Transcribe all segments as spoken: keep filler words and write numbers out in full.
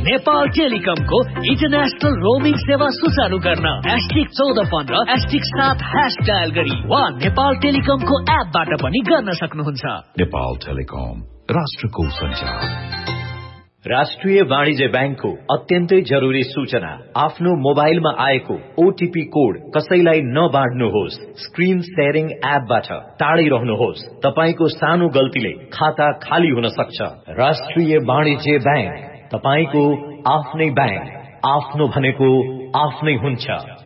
Nepal टेलिकमको international roaming सेवा सुचारू गर्न एस्टिक चौध पन्ध्र एस्टिक सात ह्यास डायल गरी वा नेपाल टेलिकमको एपबाट पनि गर्न सक्नुहुन्छ। नेपाल टेलिकम, राष्ट्रको सञ्चार। राष्ट्रिय वाणिज्य बैंकको अत्यन्तै जरुरी सूचना। आफ्नो मोबाइलमा आएको ओटीपी कोड कसैलाई नबाड्नुहोस्। स्क्रिन शेयरिङ एपबाट टाढै रहनुहोस्। तपाईको सानो गल्तीले खाता खाली हुन सक्छ। राष्ट्रिय वाणिज्य बैंक, तपाईको आफ्नै बैंक। आफ्नो भनेको आफ्नै हुन्छ।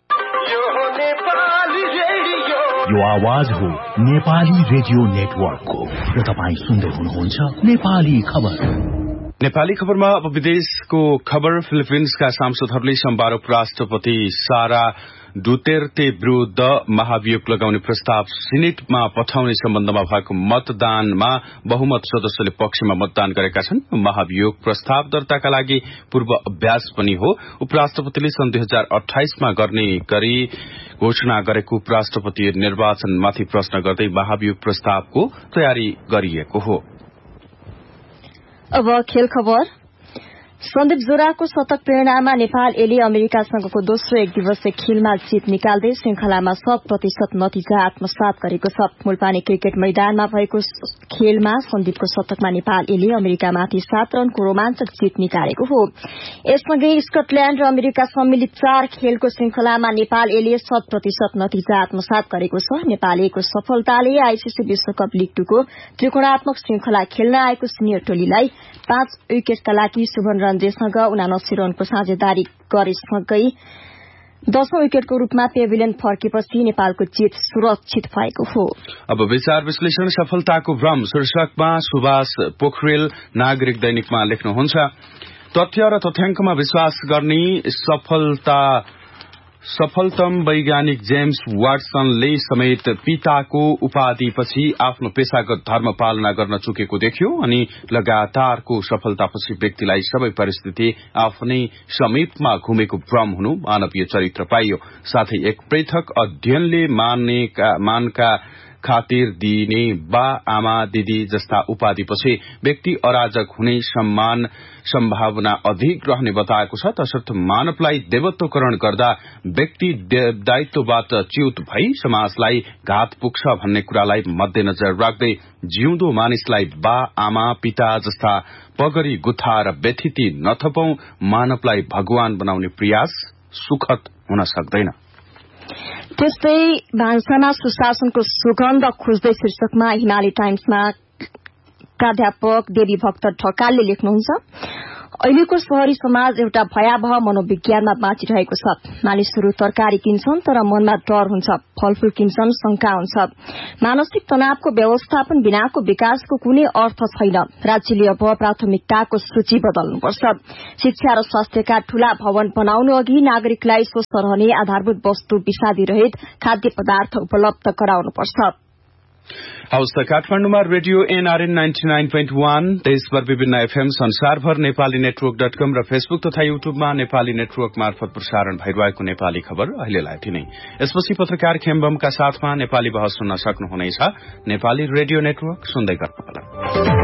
यो आवाज हो नेपाली रेडियो नेटवर्कको र तपाईँ सुन्दै हुनुहुन्छ नेपाली खबर। नेपाली खबरमा अब विदेशको खबर। फिलिपिन्सका सांसदहरूले सोमबार उपराष्ट्रपति सारा डुटेर्टे विरूद्ध महाभियोग लगाउने प्रस्ताव सिनेटमा पठाउने सम्बन्धमा भएको मतदानमा बहुमत सदस्यले पक्षमा मतदान गरेका छन्। महाभियोग प्रस्ताव दर्ताका लागि पूर्व अभ्यास पनि हो। उपराष्ट्रपतिले सन् दुई हजार अठाइसमा गर्ने गरी घोषणा गरेको उपराष्ट्रपति निर्वाचनमाथि प्रश्न गर्दै महाभियोग प्रस्तावको तयारी गरिएको हो। अब खेल खबर। सन्दीप जोराको शतक प्रेरणामा नेपाल एले अमेरिकासँगको दोस्रो एक दिवसीय खेलमा जीत निकाल्दै श्रृंखलामा शत प्रतिशत नतिजा आत्मसात गरेको छ। मुलपानी क्रिकेट मैदानमा भएको खेलमा सन्दीपको शतकमा नेपाल एले अमेरिकामाथि सात रनको रोमाञ्चक जीत निकालेको हो। यससँगै स्कटल्याण्ड र अमेरिका सम्मिलित चार खेलको श्रृंखलामा नेपाल एले शत प्रतिशत नतिजा आत्मसात गरेको छ। नेपाल एको सफलताले आईसीसी विश्वकप लीग टू को त्रिकोणात्मक श्रृंखला खेल्न आएको सिनियर टोलीलाई पाँच विकेटका लागि सुभन रन्जेसँग उनासी रनको साझेदारी गरेसँगै दशौं विकेटको रूपमा पेभिलियन फर्केपछि नेपालको जीत सुरक्षित भएको हो। अब विचार विश्लेषण सफलताको भ्रम शीर्षकमा सुभाष पोखरेल नागरिक दैनिकमा लेख्नुहुन्छ। तथ्य र तथ्याङ्कमा विश्वास गर्ने सफलता सफलतम वैज्ञानिक जेम्स वाटसनले समेत पिताको उपाधिपछि आफ्नो पेशागत धर्म पालना गर्न चुकेको देखियो अनि लगातारको सफलतापछि व्यक्तिलाई सबै परिस्थिति आफ्नै समीपमा घुमेको भ्रम हुनु मानवीय चरित्र पाइयो। साथै एक पृथक अध्ययनले मानका मानका खातिर दिने बा आमा दिदी जस्ता उपाधिपछि व्यक्ति अराजक हुने सम्मान सम्भावना अधिक रहने बताएको छ। तसर्थ मानवलाई देवत्वकरण गर्दा व्यक्ति दायित्वबाट च्युत भई समाजलाई घात पुग्छ भन्ने कुरालाई मध्यनजर राख्दै जिउँदो मानिसलाई बा आमा पिता जस्ता पगरी गुथा र व्यथिति नथपौं मानवलाई भगवान बनाउने प्रयास सुखद हुन सक्दैन। त्यस्तै भान्सामा सुशासनको सुगन्ध खोज्दै शीर्षकमा हिमाली टाइम्समा प्राध्यापक देवी भक्त ढकालले लेख्नुहुन्छ। अहिलेको शहरी समाज एउटा भयावह मनोविज्ञानमा बाँचिरहेको छ। मानिसहरू तरकारी किन्छन् तर मनमा डर हुन्छ। फलफूल किन्छन्, शंका हुन्छ। मानसिक तनावको व्यवस्थापन बिनाको विकासको कुनै अर्थ छैन। राज्यले अब प्राथमिकताको सूची बदल्नुपर्छ। शिक्षा र स्वास्थ्यका ठूला भवन बनाउनु अघि नागरिकलाई स्वस्थ रहने आधारभूत वस्तु विषादी रहित खाद्य पदार्थ उपलब्ध गराउनुपर्छ। हवस् त काठमाडौँमा radio NRN ninety nine point one, देशभर विभिन्न एफएम, संसारभर नेपाली नेटवर्क डट कम र फेसबुक तथा युट्युबमा नेपाली नेटवर्क मार्फत प्रसारण भइरहेको नेपाली खबर अहिलेलाई यति नै। यसपछि पत्रकार खेम्बमका साथमा नेपाली बहस सुन्न सक्नुहुनेछ। नेपाली रेडियो नेटवर्क सुन्दै गर्नुहोला।